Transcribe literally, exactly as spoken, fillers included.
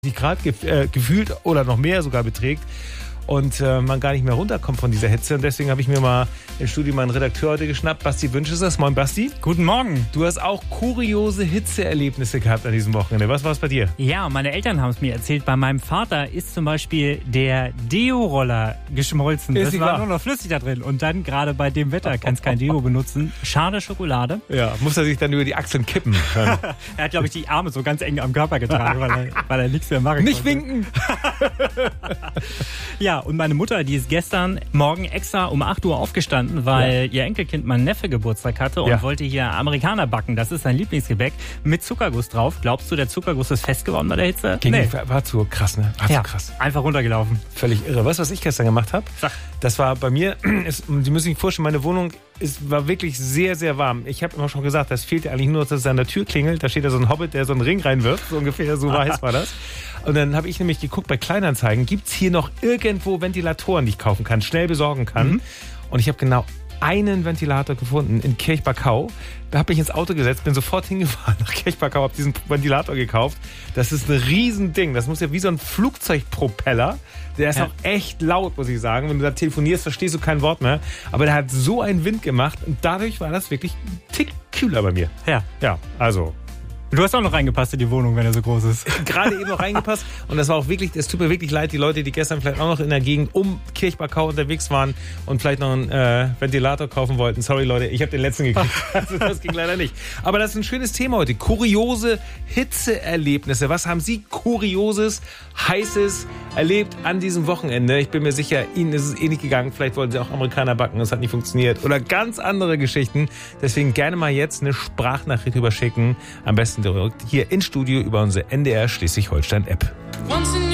dreißig Grad gef- äh, gefühlt oder noch mehr sogar beträgt. Und äh, man gar nicht mehr runterkommt von dieser Hitze. Und deswegen habe ich mir mal im Studio meinen Redakteur heute geschnappt. Basti Wünsch ist das. Moin Basti. Guten Morgen. Du hast auch kuriose Hitzeerlebnisse gehabt an diesem Wochenende. Was war es bei dir? Ja, meine Eltern haben es mir erzählt. Bei meinem Vater ist zum Beispiel der Deo-Roller geschmolzen. Ist das nicht war wahr? nur noch flüssig da drin. Und dann gerade bei dem Wetter kannst kein Deo benutzen. Schade Schokolade. Ja, muss er sich dann über die Achseln kippen. Er hat, glaube ich, die Arme so ganz eng am Körper getragen, weil er, weil er nichts mehr machen Nicht konnte. winken! Ja, und meine Mutter, die ist gestern Morgen extra um acht Uhr aufgestanden, weil ja. ihr Enkelkind, mein Neffe, Geburtstag hatte und Ja. wollte hier Amerikaner backen. Das ist sein Lieblingsgebäck mit Zuckerguss drauf. Glaubst du, der Zuckerguss ist fest geworden bei der Hitze? Ging war, war zu krass, ne? War Ja, zu krass. einfach runtergelaufen. Völlig irre. Weißt du, was ich gestern gemacht habe? Sag. Das war bei mir, ist, Sie müssen sich vorstellen, meine Wohnung ist, war wirklich sehr, sehr warm. Ich habe immer schon gesagt, das fehlt ja eigentlich nur, dass es an der Tür klingelt. Da steht ja so ein Hobbit, der so einen Ring reinwirft. So ungefähr, so heiß war das. Und dann habe ich nämlich geguckt bei Kleinanzeigen, gibt es hier noch irgendwo Ventilatoren, die ich kaufen kann, schnell besorgen kann. Mhm. Und ich habe genau einen Ventilator gefunden in Kirchbarkau. Da habe ich ins Auto gesetzt, bin sofort hingefahren nach Kirchbarkau, habe diesen Ventilator gekauft. Das ist ein Riesending. Das muss ja wie so ein Flugzeugpropeller. Der ist Ja. auch echt laut, muss ich sagen. Wenn du da telefonierst, verstehst du kein Wort mehr. Aber der hat so einen Wind gemacht und dadurch war das wirklich ein Tick kühler bei mir. Ja. Ja, also Du hast auch noch reingepasst in die Wohnung, wenn er so groß ist. gerade eben noch reingepasst. Und das war auch wirklich, es tut mir wirklich leid, die Leute, die gestern vielleicht auch noch in der Gegend um Kirchbarkau unterwegs waren und vielleicht noch einen äh, Ventilator kaufen wollten. Sorry Leute, ich habe den letzten gekriegt. Also das ging leider nicht. Aber das ist ein schönes Thema heute. Kuriose Hitzeerlebnisse. Was haben Sie Kurioses, Heißes erlebt an diesem Wochenende? Ich bin mir sicher, Ihnen ist es eh nicht gegangen. Vielleicht wollten Sie auch Amerikaner backen, das hat nicht funktioniert. Oder ganz andere Geschichten. Deswegen gerne mal jetzt eine Sprachnachricht überschicken. Am besten direkt hier ins Studio über unsere N D R Schleswig-Holstein-App.